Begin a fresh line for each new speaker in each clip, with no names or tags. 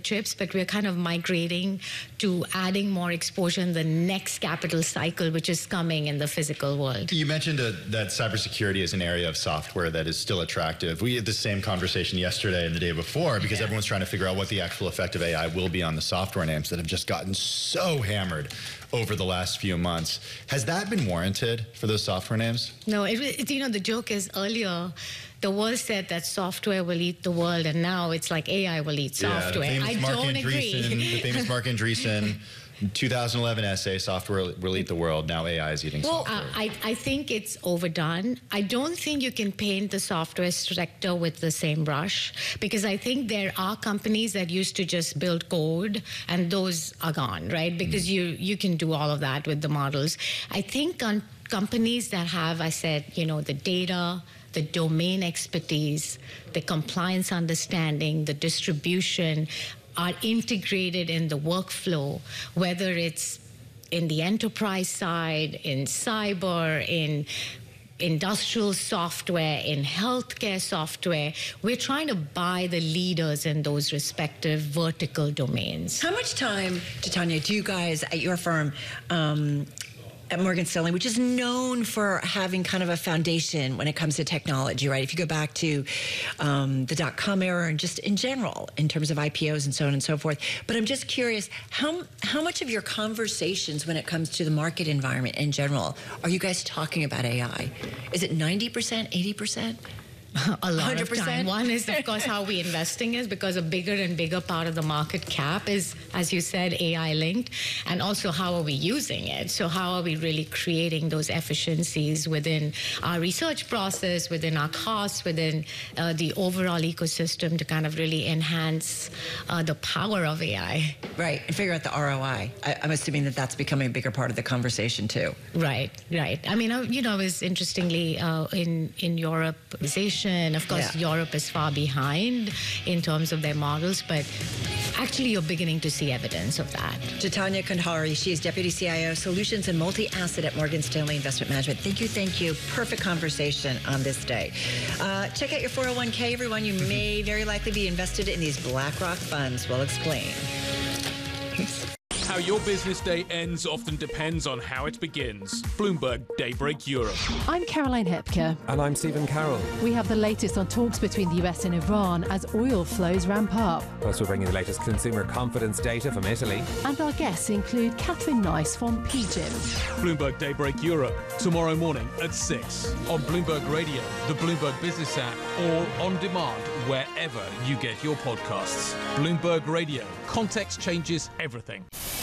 chips, but we're kind of migrating to adding more exposure in the next capital cycle, which is coming in the physical world.
You mentioned that cybersecurity is an area of software that is still attractive. We had the same conversation yesterday and the day before because everyone's trying to figure out what the actual effect of AI will be on the software names that have just gotten so hammered over the last few months. Has that been warranted for those software names?
No, the joke is earlier, the world said that software will eat the world, and now it's like AI will eat software. I don't agree.
The famous Mark Andreessen 2011 essay, software will eat the world. Now AI is eating software.
I think it's overdone. I don't think you can paint the software sector with the same brush, because I think there are companies that used to just build code, and those are gone, right? Because you can do all of that with the models. I think on companies that have, the data, the domain expertise, the compliance understanding, the distribution, are integrated in the workflow, whether it's in the enterprise side, in cyber, in industrial software, in healthcare software. We're trying to buy the leaders in those respective vertical domains.
How much time, Titania, do you guys at your firm, at Morgan Stanley, which is known for having kind of a foundation when it comes to technology, right? If you go back to the dot-com era and just in general, in terms of IPOs and so on and so forth. But I'm just curious, how much of your conversations when it comes to the market environment in general are you guys talking about AI? Is it 90%, 80%?
A lot
100%?
Of time. One is, of course, how we investing is, because a bigger and bigger part of the market cap is, as you said, AI linked, and also how are we using it? So how are we really creating those efficiencies within our research process, within our costs, within the overall ecosystem to kind of really enhance the power of AI?
Right, and figure out the ROI. I'm assuming that that's becoming a bigger part of the conversation too.
Right. I mean, I was interestingly in Europe. Of course, Europe is far behind in terms of their models, but actually you're beginning to see evidence of that.
Titania Kandhari, she is Deputy CIO Solutions and Multi-Asset at Morgan Stanley Investment Management. Thank you. Perfect conversation on this day. Check out your 401k, everyone. You may very likely be invested in these BlackRock funds. We'll explain.
How your business day ends often depends on how it begins. Bloomberg Daybreak Europe.
I'm Caroline Hepker.
And I'm Stephen Carroll.
We have the latest on talks between the US and Iran as oil flows ramp up.
Plus, we're bringing the latest consumer confidence data from Italy.
And our guests include Catherine Nice from PGIM.
Bloomberg Daybreak Europe, tomorrow morning at 6 on Bloomberg Radio, the Bloomberg Business app, or on demand wherever you get your podcasts. Bloomberg Radio. Context changes everything.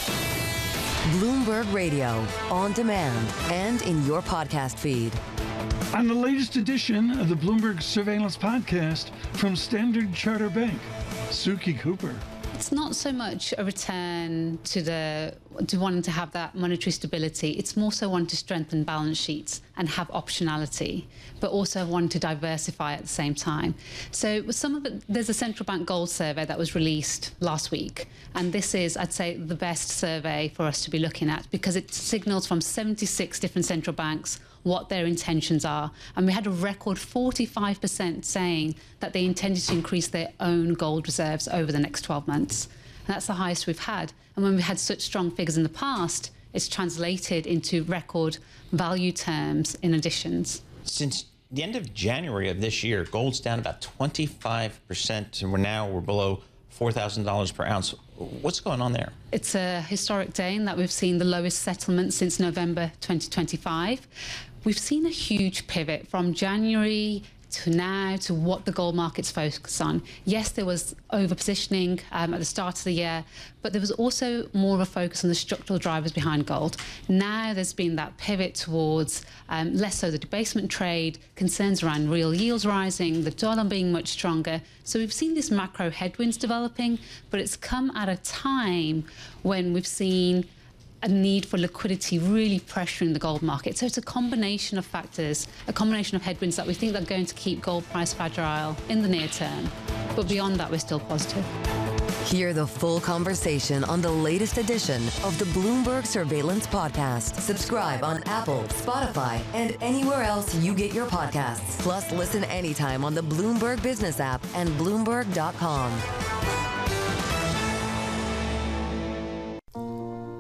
Bloomberg Radio, on demand and in your podcast feed.
On the latest edition of the Bloomberg Surveillance Podcast from Standard Chartered Bank, Suki Cooper.
It's not so much a return to wanting to have that monetary stability. It's more so wanting to strengthen balance sheets and have optionality, but also wanting to diversify at the same time. So some of it, there's a central bank gold survey that was released last week. And this is, I'd say, the best survey for us to be looking at, because it signals from 76 different central banks what their intentions are. And we had a record 45% saying that they intended to increase their own gold reserves over the next 12 months. And that's the highest we've had. And when we had such strong figures in the past, it's translated into record value terms in additions.
Since the end of January of this year, gold's down about 25%, and we're below $4,000 per ounce. What's going on there?
It's a historic day in that we've seen the lowest settlement since November 2025. We've seen a huge pivot from January to now to what the gold market's focus on. Yes, there was over-positioning at the start of the year, but there was also more of a focus on the structural drivers behind gold. Now there's been that pivot towards less so the debasement trade, concerns around real yields rising, the dollar being much stronger. So we've seen these macro headwinds developing, but it's come at a time when we've seen a need for liquidity really pressuring the gold market. So it's a combination of factors, a combination of headwinds that we think are going to keep gold price fragile in the near term. But beyond that, we're still positive.
Hear the full conversation on the latest edition of the Bloomberg Surveillance Podcast. Subscribe on Apple, Spotify, and anywhere else you get your podcasts. Plus, listen anytime on the Bloomberg Business app and Bloomberg.com.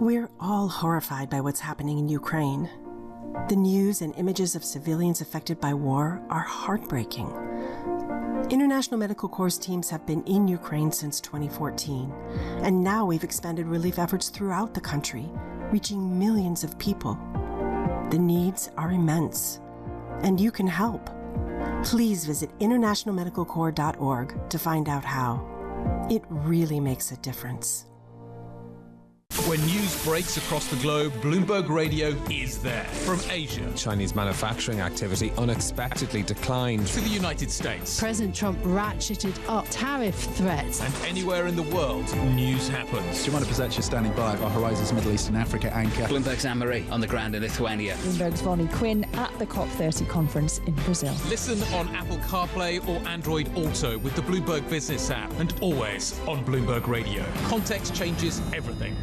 We're all horrified by what's happening in Ukraine. The news and images of civilians affected by war are heartbreaking. International Medical Corps teams have been in Ukraine since 2014, and now we've expanded relief efforts throughout the country, reaching millions of people. The needs are immense, and you can help. Please visit internationalmedicalcorps.org to find out how. It really makes a difference.
When news breaks across the globe, Bloomberg Radio is there. From Asia,
Chinese manufacturing activity unexpectedly declined.
To the United States.
President Trump ratcheted up tariff threats.
And anywhere in the world, news happens.
Jemima Pezet standing by our Horizons Middle East and Africa anchor.
Bloomberg's Anne-Marie on the ground in Lithuania.
Bloomberg's Vonnie Quinn at the COP30 conference in Brazil.
Listen on Apple CarPlay or Android Auto with the Bloomberg Business app, and always on Bloomberg Radio. Context changes everything.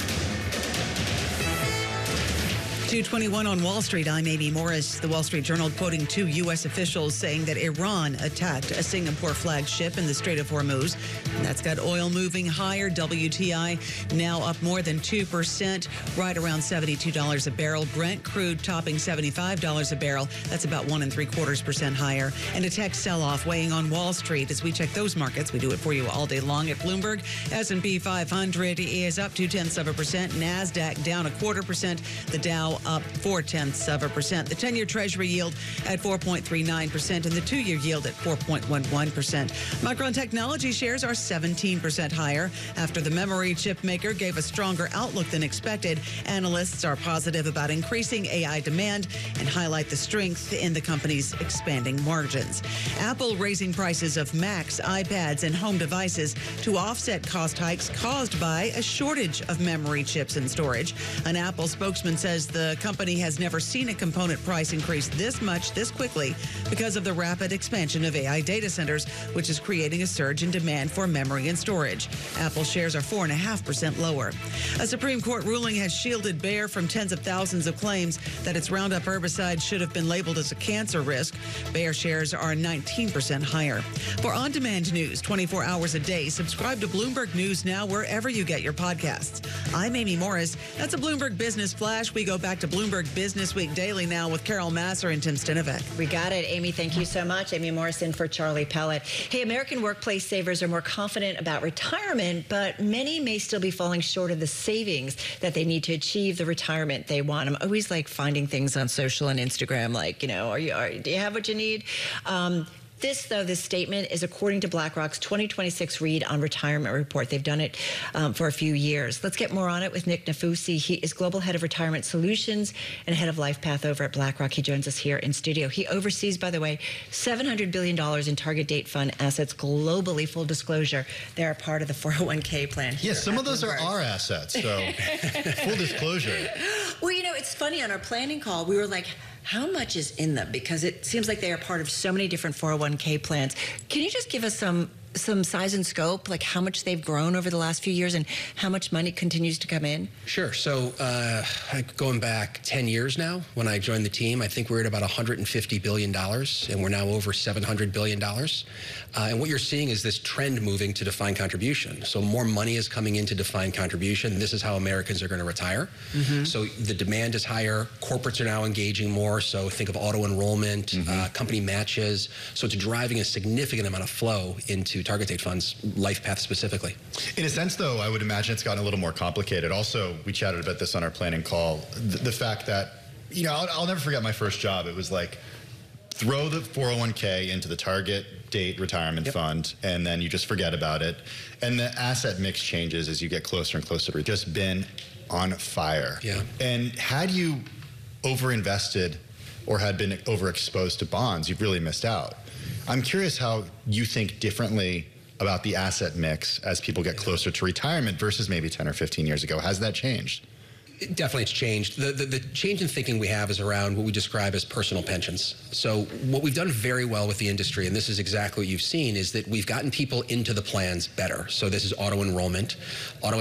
2:21 on Wall Street. I'm Amy Morris. The Wall Street Journal quoting two U.S. officials saying that Iran attacked a Singapore flagged ship in the Strait of Hormuz. And that's got oil moving higher. WTI now up more than 2%, right around $72 a barrel. Brent crude topping $75 a barrel. That's about 1.75% higher. And a tech sell-off weighing on Wall Street. As we check those markets, we do it for you all day long at Bloomberg. S&P 500 is up 0.2%. NASDAQ down 0.25%. The Dow up 0.4%. The 10-year Treasury yield at 4.39% and the 2-year yield at 4.11%. Micron Technology shares are 17% higher after the memory chip maker gave a stronger outlook than expected. Analysts are positive about increasing AI demand and highlight the strength in the company's expanding margins. Apple raising prices of Macs, iPads, and home devices to offset cost hikes caused by a shortage of memory chips and storage. An Apple spokesman says the company has never seen a component price increase this much this quickly because of the rapid expansion of AI data centers, which is creating a surge in demand for memory and storage. Apple shares are 4.5% lower. A Supreme Court ruling has shielded Bayer from tens of thousands of claims that its Roundup herbicide should have been labeled as a cancer risk. Bayer shares are 19% higher. For on-demand news 24 hours a day, subscribe to Bloomberg News Now wherever you get your podcasts. I'm Amy Morris. That's a Bloomberg Business Flash. We go back to Bloomberg Business Week Daily now with Carol Masser and Tim Stinovec.
We got it, Amy. Thank you so much. Amy Morrison for Charlie Pellet. Hey, American workplace savers are more confident about retirement, but many may still be falling short of the savings that they need to achieve the retirement they want. I'm always like finding things on social and Instagram, like, do you have what you need? This statement is according to BlackRock's 2026 read on retirement report. They've done it for a few years. Let's get more on it with Nick Nafusi. He is Global Head of Retirement Solutions and Head of LifePath over at BlackRock. He joins us here in studio. He oversees, by the way, $700 billion in target date fund assets globally. Full disclosure, they're a part of the 401k plan.
Yes, some of those are our assets, so full disclosure.
Well, it's funny, on our planning call, we were like, how much is in them? Because it seems like they are part of so many different 401k plans. Can you just give us some size and scope, like how much they've grown over the last few years and how much money continues to come in?
Sure. So going back 10 years now, when I joined the team, I think we're at about $150 billion, and we're now over $700 billion. And what you're seeing is this trend moving to defined contribution. So more money is coming into defined contribution. This is how Americans are going to retire. Mm-hmm. So the demand is higher. Corporates are now engaging more. So think of auto enrollment, company matches. So it's driving a significant amount of flow into target date funds, LifePath specifically.
In a sense, though, I would imagine it's gotten a little more complicated. Also, we chatted about this on our planning call. The fact that, I'll never forget my first job. It was like, throw the 401k into the target date retirement fund, and then you just forget about it. And the asset mix changes as you get closer and closer. It's just been on fire. Yeah. And had you overinvested or had been overexposed to bonds, you've really missed out. I'm curious how you think differently about the asset mix as people get closer to retirement versus maybe 10 or 15 years ago. Has that changed?
Definitely it's changed. The change in thinking we have is around what we describe as personal pensions. So what we've done very well with the industry, and this is exactly what you've seen, is that we've gotten people into the plans better. So this is auto enrollment. Auto